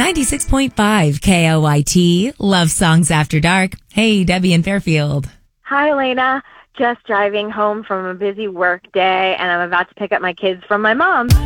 96.5 KOYT, Love Songs After Dark. Hey, Debbie in Fairfield. Hi, Elena. Just driving home from a busy work day, and I'm about to pick up my kids from my mom.